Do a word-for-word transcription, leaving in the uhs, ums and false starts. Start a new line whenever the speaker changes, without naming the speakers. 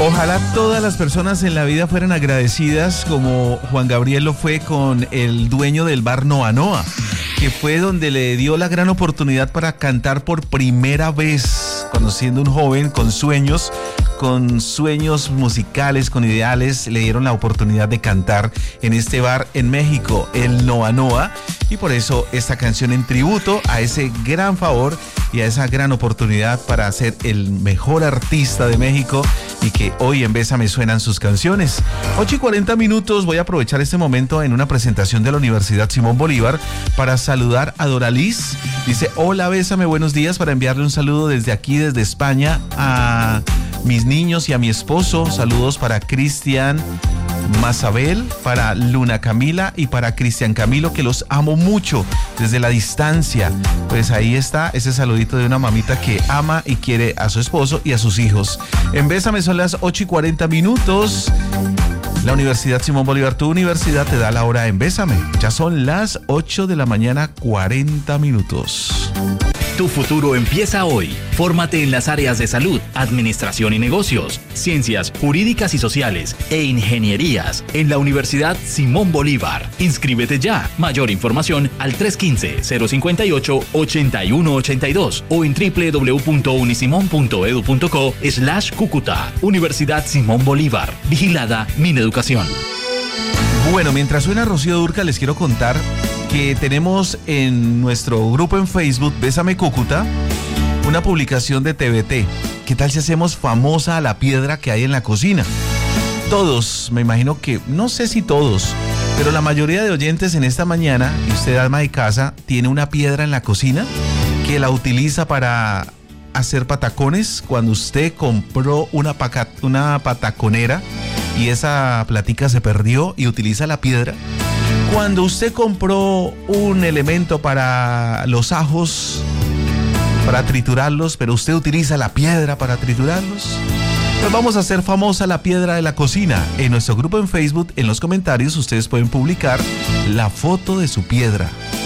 Ojalá todas las personas en la vida fueran agradecidas como Juan Gabriel lo fue con el dueño del bar Noa Noa, que fue donde le dio la gran oportunidad para cantar por primera vez, cuando siendo un joven con sueños, con sueños musicales, con ideales, le dieron la oportunidad de cantar en este bar en México, el Noa Noa, y por eso esta canción en tributo a ese gran favor y a esa gran oportunidad para ser el mejor artista de México y que hoy en Bésame suenan sus canciones. ocho y cuarenta minutos, voy a aprovechar este momento en una presentación de la Universidad Simón Bolívar para saludar a Doraliz. Dice, hola Bésame, buenos días, para enviarle un saludo desde aquí, desde España, a mis niños y a mi esposo. Saludos para Cristian Mazabel, para Luna Camila y para Cristian Camilo, que los amo mucho desde la distancia. Pues ahí está ese saludito de una mamita que ama y quiere a su esposo y a sus hijos. En Bésame son las ocho y cuarenta minutos. La Universidad Simón Bolívar, tu universidad, te da la hora en Bésame. Ya son las ocho de la mañana, cuarenta minutos.
Tu futuro empieza hoy. Fórmate en las áreas de salud, administración y negocios, ciencias jurídicas y sociales e ingenierías en la Universidad Simón Bolívar. Inscríbete ya. Mayor información al tres uno cinco, cero cinco ocho, ocho uno ocho dos o en doble u doble u doble u punto unisimón punto edu punto co slash Cúcuta. Universidad Simón Bolívar. Vigilada Mineducación.
Bueno, mientras suena Rocío Dúrcal, les quiero contar que tenemos en nuestro grupo en Facebook, Bésame Cúcuta, una publicación de T V T. ¿Qué tal si hacemos famosa a la piedra que hay en la cocina? Todos, me imagino que, no sé si todos, pero la mayoría de oyentes en esta mañana, y usted, alma de casa, tiene una piedra en la cocina que la utiliza para hacer patacones. Cuando usted compró una, paca, una pataconera y esa platica se perdió y utiliza la piedra. Cuando usted compró un elemento para los ajos, para triturarlos, pero usted utiliza la piedra para triturarlos, pues vamos a hacer famosa la piedra de la cocina. En nuestro grupo en Facebook, en los comentarios, ustedes pueden publicar la foto de su piedra.